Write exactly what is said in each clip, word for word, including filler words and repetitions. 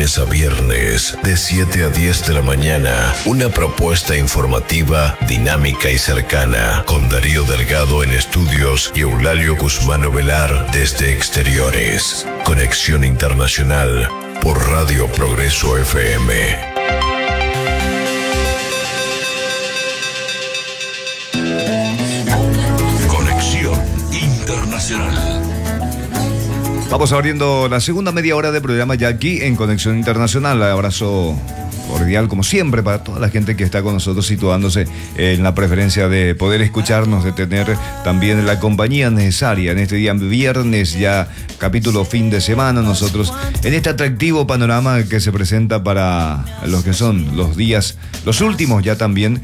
lunes a viernes, de siete a diez de la mañana, una propuesta informativa, dinámica y cercana, con Darío Delgado en estudios y Eulalio Guzmán Ovelar desde exteriores. Conexión Internacional por Radio Progreso F M. Conexión Internacional. Vamos abriendo la segunda media hora de programa ya aquí en Conexión Internacional. Abrazo cordial como siempre para toda la gente que está con nosotros, situándose en la preferencia de poder escucharnos, de tener también la compañía necesaria en este día viernes, ya capítulo fin de semana. Nosotros en este atractivo panorama que se presenta para los que son los días, los últimos ya también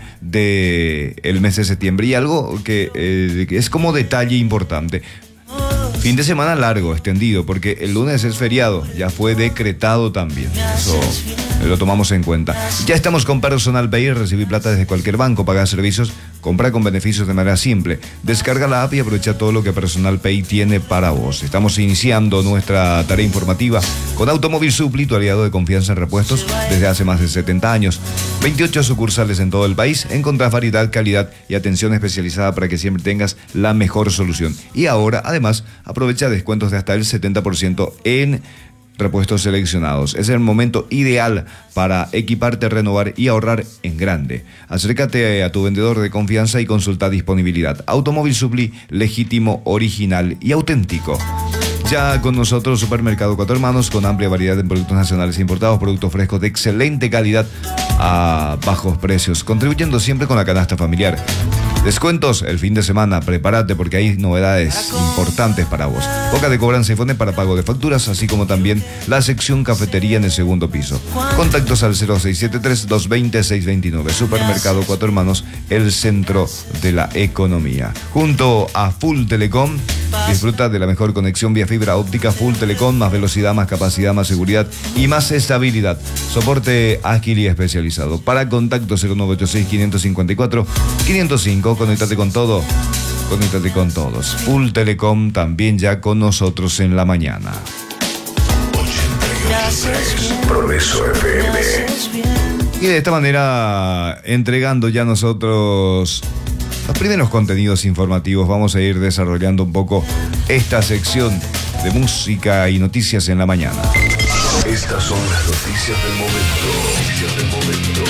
del mes de septiembre, y algo que, eh, que es como detalle importante. Fin de semana largo, extendido, porque el lunes es feriado, ya fue decretado también. Eso lo tomamos en cuenta. Ya estamos con Personal Pay, recibir plata desde cualquier banco, pagar servicios, comprar con beneficios de manera simple. Descarga la app y aprovecha todo lo que Personal Pay tiene para vos. Estamos iniciando nuestra tarea informativa con Automóvil Supply, tu aliado de confianza en repuestos desde hace más de setenta años. veintiocho sucursales en todo el país. Encontrás variedad, calidad y atención especializada para que siempre tengas la mejor solución. Y ahora, además, aprovecha descuentos de hasta el setenta por ciento en repuestos seleccionados. Es el momento ideal para equiparte, renovar y ahorrar en grande. Acércate a tu vendedor de confianza y consulta disponibilidad. Automóvil Supply, legítimo, original y auténtico. Ya con nosotros Supermercado Cuatro Hermanos, con amplia variedad de productos nacionales importados, productos frescos de excelente calidad a bajos precios, contribuyendo siempre con la canasta familiar. Descuentos el fin de semana, prepárate porque hay novedades importantes para vos. Boca de cobranza y fones para pago de facturas, así como también la sección cafetería en el segundo piso. Contactos al cero seis siete tres, dos dos cero, seis dos nueve. Supermercado Cuatro Hermanos, el centro de la economía. Junto a Full Telecom, disfruta de la mejor conexión vía fibra óptica. Full Telecom, más velocidad, más capacidad, más seguridad y más estabilidad. Soporte ágil y especializado. Para contacto cero nueve ocho seis, cinco cinco cuatro, cinco cero cinco. Conéctate con todo, conéctate con todos. Full Telecom también ya con nosotros en la mañana. ochenta y ocho punto tres Progreso F M. Y de esta manera, entregando ya nosotros los primeros contenidos informativos, vamos a ir desarrollando un poco esta sección de música y noticias en la mañana. Estas son las noticias del momento. Noticias del momento.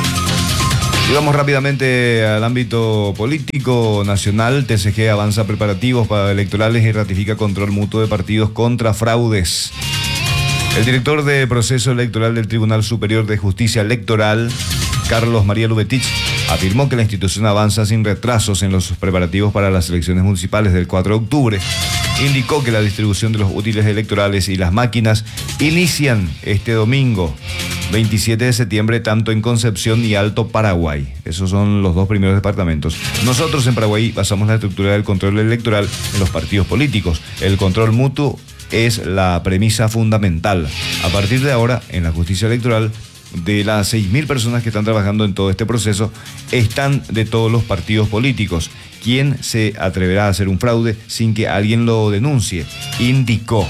Y vamos rápidamente al ámbito político nacional. T C G avanza preparativos para electorales y ratifica control mutuo de partidos contra fraudes. El director de proceso electoral del Tribunal Superior de Justicia Electoral, Carlos María Lubetich, afirmó que la institución avanza sin retrasos en los preparativos para las elecciones municipales del cuatro de octubre. Indicó que la distribución de los útiles electorales y las máquinas inician este domingo, veintisiete de septiembre, tanto en Concepción y Alto Paraguay. Esos son los dos primeros departamentos. Nosotros en Paraguay basamos la estructura del control electoral en los partidos políticos. El control mutuo es la premisa fundamental. A partir de ahora, en la justicia electoral, de las seis mil personas que están trabajando en todo este proceso, están de todos los partidos políticos. ¿Quién se atreverá a hacer un fraude sin que alguien lo denuncie?, indicó.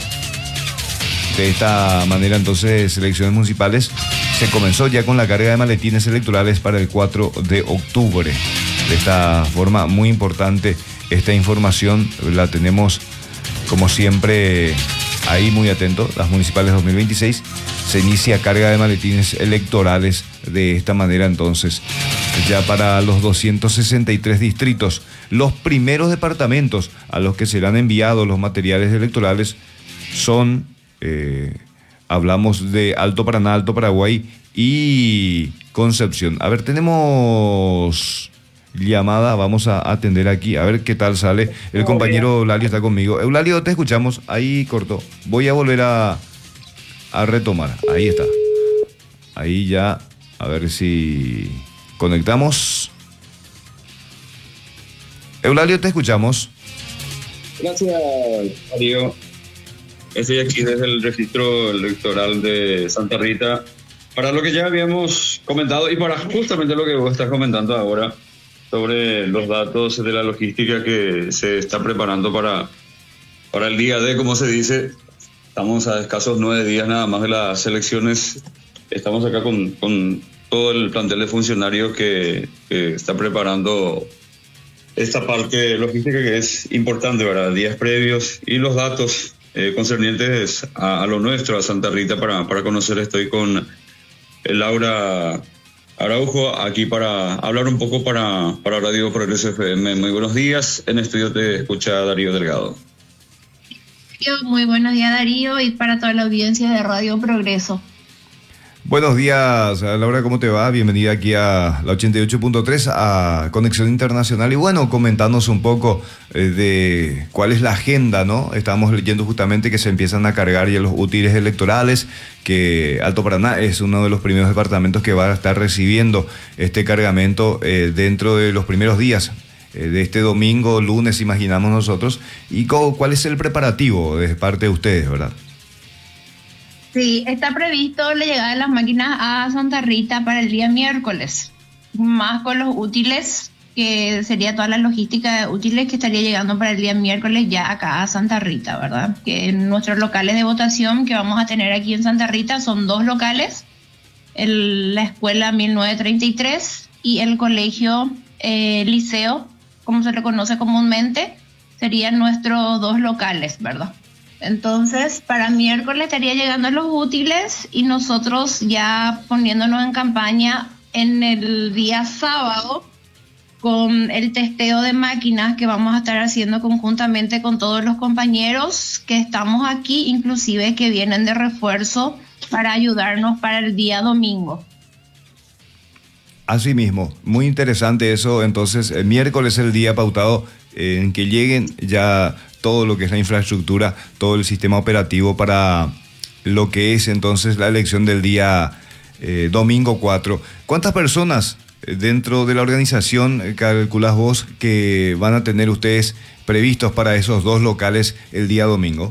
De esta manera, entonces, elecciones municipales se comenzó ya con la carga de maletines electorales para el cuatro de octubre. De esta forma, muy importante esta información, la tenemos como siempre ahí muy atento. Las municipales dos mil veintiséis, se inicia carga de maletines electorales de esta manera, entonces, ya para los doscientos sesenta y tres distritos. Los primeros departamentos a los que serán enviados los materiales electorales son, eh, hablamos de Alto Paraná, Alto Paraguay y Concepción. A ver, tenemos llamada, vamos a atender aquí, a ver qué tal sale. El compañero Eulalio está conmigo. Eulalio, te escuchamos, ahí cortó. Voy a volver a, a retomar, ahí está. Ahí ya, a ver si conectamos. Eulalio, te escuchamos. Gracias, Darío. Estoy aquí desde el registro electoral de Santa Rita para lo que ya habíamos comentado y para justamente lo que vos estás comentando ahora sobre los datos de la logística que se está preparando para, para el día D, como se dice. estamos a escasos nueve días nada más de las elecciones. Estamos acá con, con todo el plantel de funcionarios que, que está preparando esta parte logística que es importante, ¿verdad? Días previos y los datos eh, concernientes a, a lo nuestro, a Santa Rita, para, para conocer. Estoy con Laura Araujo aquí para hablar un poco para, para Radio Progreso F M. Muy buenos días. En estudio te escucha Darío Delgado. Muy buenos días, Darío, y para toda la audiencia de Radio Progreso. Buenos días, Laura, ¿cómo te va? Bienvenida aquí a la ochenta y ocho punto tres, a Conexión Internacional. Y bueno, comentándonos un poco eh, de cuál es la agenda, ¿no? Estábamos leyendo justamente que se empiezan a cargar ya los útiles electorales, que Alto Paraná es uno de los primeros departamentos que va a estar recibiendo este cargamento eh, dentro de los primeros días eh, de este domingo, lunes, imaginamos nosotros. ¿Y cómo, cuál es el preparativo de parte de ustedes, verdad? Sí, está previsto la llegada de las máquinas a Santa Rita para el día miércoles, más con los útiles, que sería toda la logística de útiles que estaría llegando para el día miércoles ya acá a Santa Rita, ¿verdad? Que nuestros locales de votación que vamos a tener aquí en Santa Rita son dos locales, el, la escuela mil novecientos treinta y tres y el colegio eh, liceo, como se le conoce comúnmente, serían nuestros dos locales, ¿verdad? Entonces, para miércoles estaría llegando los útiles y nosotros ya poniéndonos en campaña en el día sábado con el testeo de máquinas que vamos a estar haciendo conjuntamente con todos los compañeros que estamos aquí, inclusive que vienen de refuerzo para ayudarnos para el día domingo. Así mismo, muy interesante eso. Entonces, el miércoles es el día pautado eh, en que lleguen ya todo lo que es la infraestructura, todo el sistema operativo para lo que es entonces la elección del día eh, domingo cuatro. ¿Cuántas personas dentro de la organización eh, calculás vos que van a tener ustedes previstos para esos dos locales el día domingo?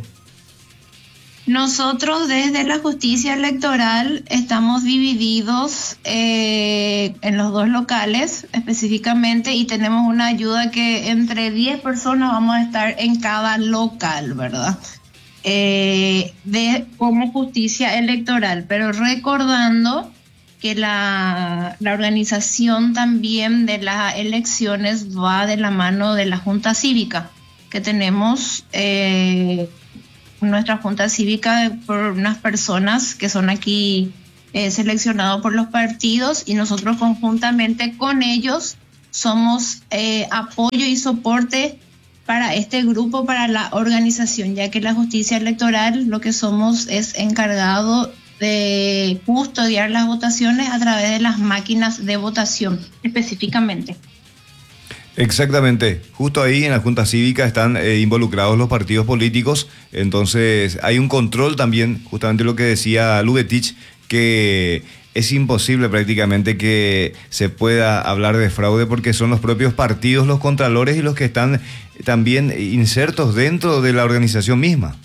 Nosotros desde la justicia electoral estamos divididos eh, en los dos locales específicamente y tenemos una ayuda que entre diez personas vamos a estar en cada local, ¿verdad? Eh, de, como justicia electoral, pero recordando que la, la organización también de las elecciones va de la mano de la Junta Cívica, que tenemos eh, nuestra Junta Cívica por unas personas que son aquí eh, seleccionados por los partidos y nosotros conjuntamente con ellos somos eh, apoyo y soporte para este grupo, para la organización, ya que la justicia electoral lo que somos es encargado de custodiar las votaciones a través de las máquinas de votación específicamente. Exactamente, justo ahí en la Junta Cívica están eh, involucrados los partidos políticos, entonces hay un control también, justamente lo que decía Lubetich, que es imposible prácticamente que se pueda hablar de fraude porque son los propios partidos, los contralores y los que están también insertos dentro de la organización misma.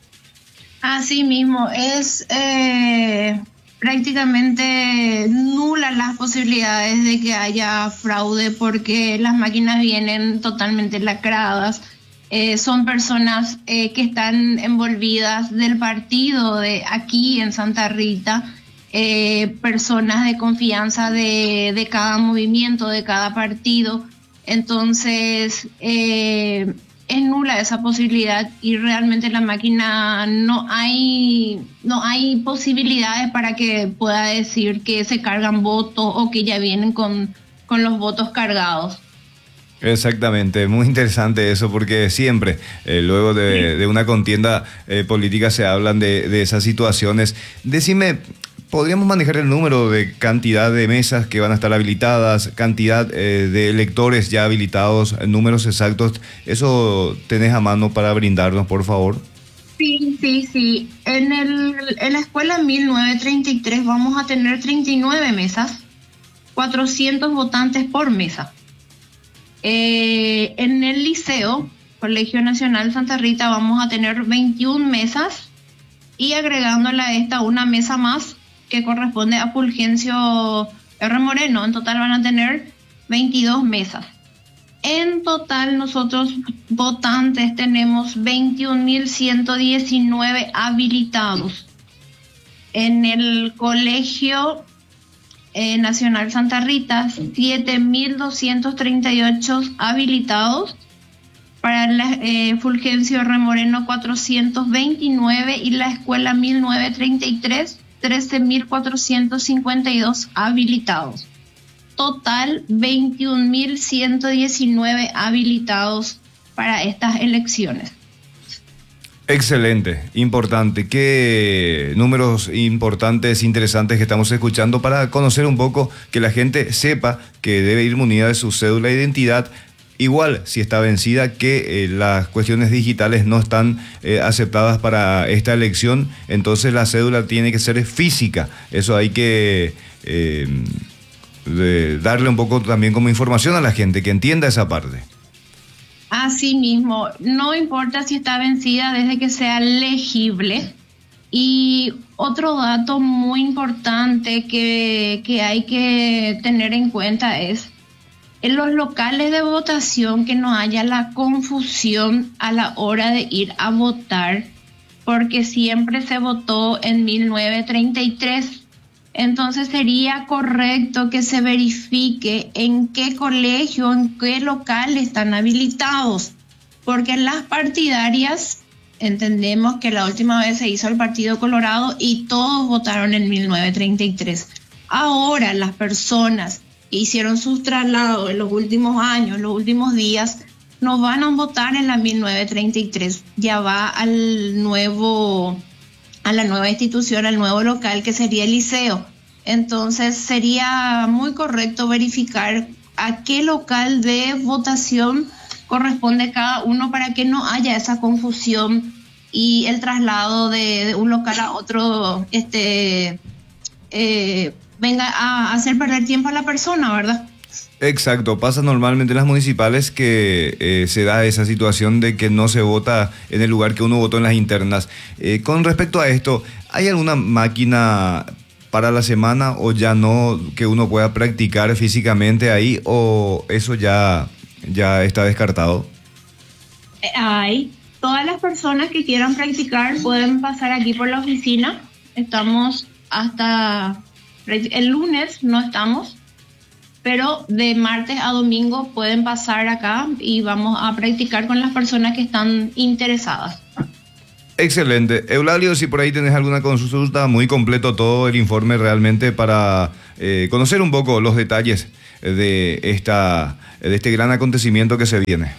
Así mismo, es eh, prácticamente nula las posibilidades de que haya fraude porque las máquinas vienen totalmente lacradas. Eh, son personas eh, que están envolvidas del partido de aquí en Santa Rita, eh, personas de confianza de, de cada movimiento, de cada partido. Entonces, eh, es nula esa posibilidad y realmente la máquina no hay, no hay posibilidades para que pueda decir que se cargan votos o que ya vienen con, con los votos cargados. Exactamente, muy interesante eso porque siempre, eh, luego de, de una contienda eh, política se hablan de, de esas situaciones. Decime, ¿podríamos manejar el número de cantidad de mesas que van a estar habilitadas, cantidad eh, de electores ya habilitados, números exactos? ¿Eso tenés a mano para brindarnos, por favor? Sí, sí, sí. En, el, en la escuela mil novecientos treinta y tres vamos a tener treinta y nueve mesas, cuatrocientos votantes por mesa. Eh, en el liceo, Colegio Nacional Santa Rita, vamos a tener veintiuna mesas y agregándole a esta una mesa más que corresponde a Fulgencio R. Moreno. En total van a tener veintidós mesas. En total nosotros votantes tenemos veintiún mil ciento diecinueve habilitados. En el Colegio eh, Nacional Santa Rita, siete mil doscientos treinta y ocho habilitados. Para la eh, Fulgencio R. Moreno, cuatrocientos veintinueve, y la Escuela mil novecientos treinta y tres, trece mil cuatrocientos cincuenta y dos habilitados. Total, veintiún mil ciento diecinueve habilitados para estas elecciones. Excelente, importante. Qué números importantes, interesantes que estamos escuchando para conocer un poco, que la gente sepa que debe ir munida de su cédula de identidad. Igual, si está vencida, que eh, las cuestiones digitales no están eh, aceptadas para esta elección, entonces la cédula tiene que ser física. Eso hay que eh, de darle un poco también como información a la gente, que entienda esa parte. Así mismo, no importa si está vencida desde que sea legible. Y otro dato muy importante que, que hay que tener en cuenta es: en los locales de votación, que no haya la confusión a la hora de ir a votar, porque siempre se votó en mil novecientos treinta y tres. Entonces sería correcto que se verifique en qué colegio, en qué local están habilitados, porque en las partidarias entendemos que la última vez se hizo el Partido Colorado y todos votaron en mil novecientos treinta y tres. Ahora las personas que hicieron sus traslados en los últimos años, los últimos días, no van a votar en la mil novecientos treinta y tres, ya va al nuevo, a la nueva institución, al nuevo local, que sería el liceo. Entonces sería muy correcto verificar a qué local de votación corresponde cada uno, para que no haya esa confusión y el traslado de, de un local a otro este eh, venga a hacer perder tiempo a la persona, ¿verdad? Exacto, pasa normalmente en las municipales que eh, se da esa situación de que no se vota en el lugar que uno votó en las internas. Eh, con respecto a esto, ¿hay alguna máquina para la semana o ya no, que uno pueda practicar físicamente ahí, o eso ya, ya está descartado? Hay. Todas las personas que quieran practicar pueden pasar aquí por la oficina. Estamos hasta el lunes, no estamos, pero de martes a domingo pueden pasar acá y vamos a practicar con las personas que están interesadas. Excelente. Eulalio, si por ahí tenés alguna consulta, muy completo todo el informe realmente para eh, conocer un poco los detalles de, esta, de este gran acontecimiento que se viene.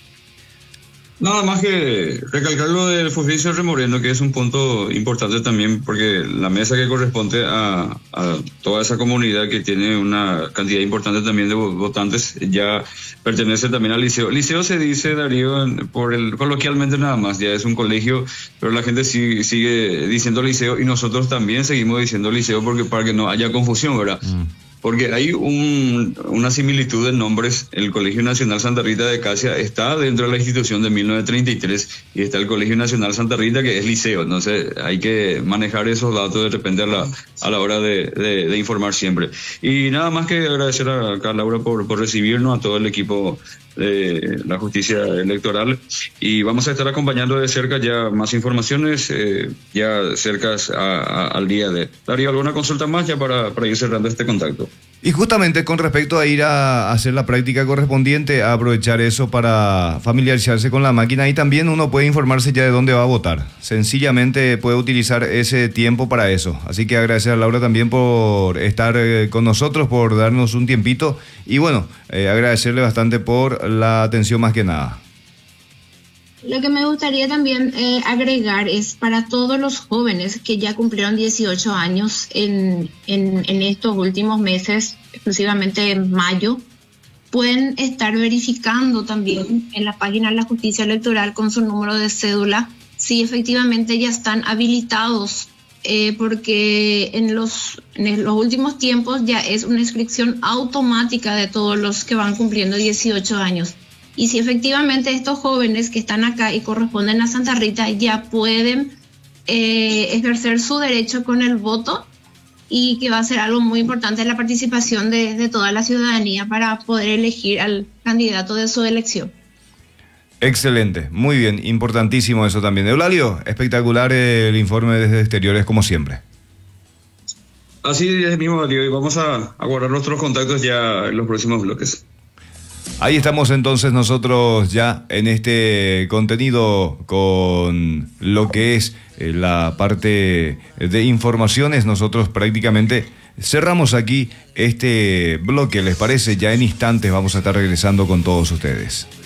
Nada más que recalcar lo del Fulgencio R. Moreno, que es un punto importante también, porque la mesa que corresponde a, a toda esa comunidad, que tiene una cantidad importante también de votantes, ya pertenece también al liceo. Liceo se dice, Darío, por el coloquialmente nada más, ya es un colegio, pero la gente sigue, sigue diciendo liceo, y nosotros también seguimos diciendo liceo, porque para que no haya confusión, ¿verdad? Mm. Porque hay un, una similitud de nombres. El Colegio Nacional Santa Rita de Casia está dentro de la institución de mil novecientos treinta y tres, y está el Colegio Nacional Santa Rita, que es liceo. Entonces hay que manejar esos datos de repente a la, a la hora de, de, de informar siempre. Y nada más que agradecer a, a Laura por, por recibirnos, a todo el equipo de la justicia electoral, y vamos a estar acompañando de cerca ya más informaciones, eh, ya cerca a, a, al día de... Darío, ¿alguna consulta más ya para, para ir cerrando este contacto? Y justamente con respecto a ir a hacer la práctica correspondiente, a aprovechar eso para familiarizarse con la máquina, y también uno puede informarse ya de dónde va a votar. Sencillamente puede utilizar ese tiempo para eso. Así que agradecer a Laura también por estar eh, con nosotros, por darnos un tiempito, y bueno, eh, agradecerle bastante por la atención más que nada. Lo que me gustaría también eh, agregar es para todos los jóvenes que ya cumplieron dieciocho años en, en, en estos últimos meses, exclusivamente en mayo, pueden estar verificando también en la página de la Justicia Electoral con su número de cédula si efectivamente ya están habilitados, eh, porque en los, en los últimos tiempos ya es una inscripción automática de todos los que van cumpliendo dieciocho años. Y si efectivamente estos jóvenes que están acá y corresponden a Santa Rita ya pueden eh, ejercer su derecho con el voto, y que va a ser algo muy importante la participación de, de toda la ciudadanía para poder elegir al candidato de su elección. Excelente, muy bien, importantísimo eso también. Eulalio, espectacular el informe desde exteriores como siempre. Así es mismo, Darío, y vamos a, a guardar nuestros contactos ya en los próximos bloques. Ahí estamos entonces nosotros ya en este contenido con lo que es eh, la parte de informaciones. Nosotros prácticamente cerramos aquí este bloque, ¿les parece? Ya en instantes vamos a estar regresando con todos ustedes.